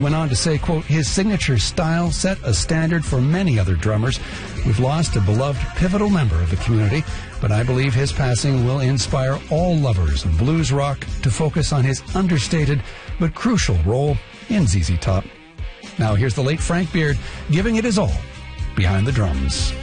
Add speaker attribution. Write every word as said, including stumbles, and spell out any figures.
Speaker 1: Went on to say, quote, his signature style set a standard for many other drummers. We've lost a beloved, pivotal member of the community, but I believe his passing will inspire all lovers of blues rock to focus on his understated but crucial role in Z Z Top. Now here's the late Frank Beard giving it his all behind the drums.